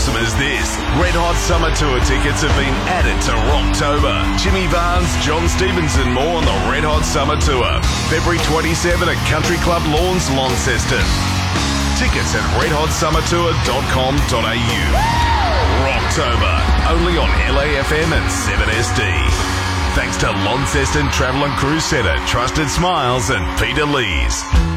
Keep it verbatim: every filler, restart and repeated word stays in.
awesome as this? Red Hot Summer Tour tickets have been added to Rocktober. Jimmy Barnes, John Stevens and more on the Red Hot Summer Tour. February twenty-seventh at Country Club Lawns, Launceston. Tickets at red hot summer tour dot com dot a u. Rocktober, only on L A F M and seven S D. Thanks to Launceston Travel and Cruise Centre, Trusted Smiles and Peter Lees.